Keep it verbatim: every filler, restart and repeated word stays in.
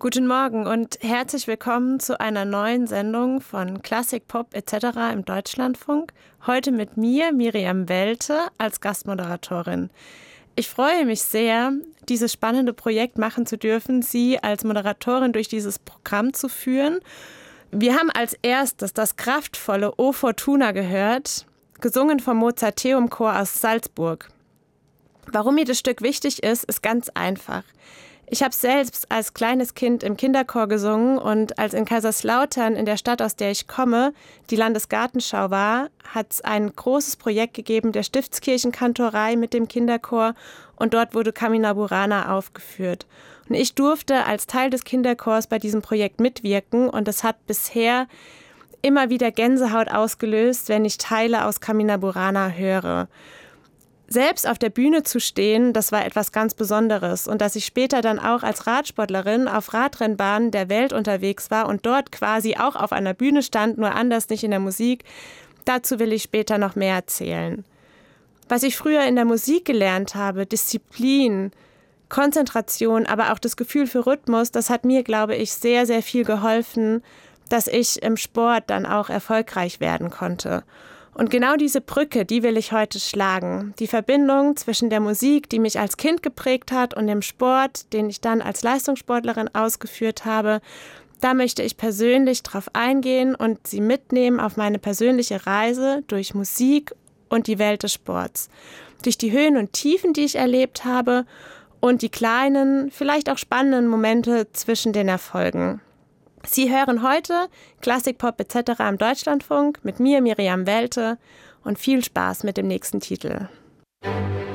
Guten Morgen und herzlich willkommen zu einer neuen Sendung von Klassik, Pop et cetera im Deutschlandfunk. Heute mit mir, Miriam Welte, als Gastmoderatorin. Ich freue mich sehr, dieses spannende Projekt machen zu dürfen, Sie als Moderatorin durch dieses Programm zu führen. Wir haben als erstes das kraftvolle O Fortuna gehört, gesungen vom Mozarteum-Chor aus Salzburg. Warum mir das Stück wichtig ist, ist ganz einfach. Ich habe selbst als kleines Kind im Kinderchor gesungen und als in Kaiserslautern, in der Stadt, aus der ich komme, die Landesgartenschau war, hat es ein großes Projekt gegeben der Stiftskirchenkantorei mit dem Kinderchor und dort wurde Carmina Burana aufgeführt. Und ich durfte als Teil des Kinderchors bei diesem Projekt mitwirken und es hat bisher immer wieder Gänsehaut ausgelöst, wenn ich Teile aus Carmina Burana höre. Selbst auf der Bühne zu stehen, das war etwas ganz Besonderes. Und dass ich später dann auch als Radsportlerin auf Radrennbahnen der Welt unterwegs war und dort quasi auch auf einer Bühne stand, nur anders, nicht in der Musik, dazu will ich später noch mehr erzählen. Was ich früher in der Musik gelernt habe, Disziplin, Konzentration, aber auch das Gefühl für Rhythmus, das hat mir, glaube ich, sehr, sehr viel geholfen, dass ich im Sport dann auch erfolgreich werden konnte. Und genau diese Brücke, die will ich heute schlagen. Die Verbindung zwischen der Musik, die mich als Kind geprägt hat, und dem Sport, den ich dann als Leistungssportlerin ausgeführt habe, da möchte ich persönlich drauf eingehen und Sie mitnehmen auf meine persönliche Reise durch Musik und die Welt des Sports. Durch die Höhen und Tiefen, die ich erlebt habe und die kleinen, vielleicht auch spannenden Momente zwischen den Erfolgen. Sie hören heute Klassik, Pop et cetera im Deutschlandfunk mit mir, Miriam Welte, und viel Spaß mit dem nächsten Titel.